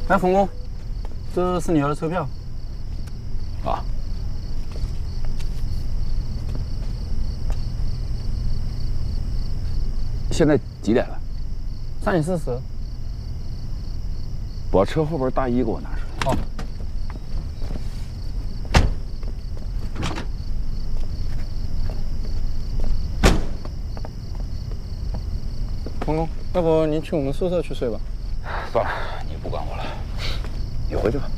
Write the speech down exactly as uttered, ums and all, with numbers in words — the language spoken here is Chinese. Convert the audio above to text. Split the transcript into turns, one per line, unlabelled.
哎，冯工，这是你要的车票。
啊。现在几点了？
三点四十。
把车后边大衣给我拿出来。
好。冯工，要不您去我们宿舍去睡吧？
算了，你不管我了，你回去吧。